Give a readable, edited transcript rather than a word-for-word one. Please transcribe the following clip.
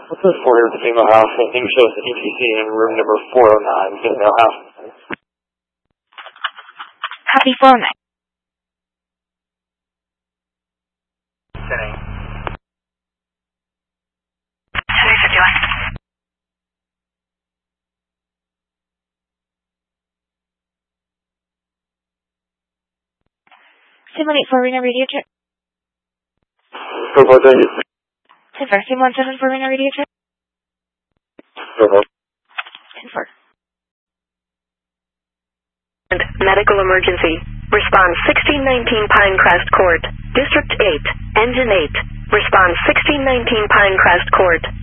What's this for here at the female house? I think shows the ETC in room number 409, female house. Happy 409. Sitting. 751. Simulate for arena radio check. Thank you. Silver, Sim 17 for arena radio check. 10-4. Medical emergency. Response 1619 Pinecrest Court. District 8. Engine 8. Response 1619 Pinecrest Court.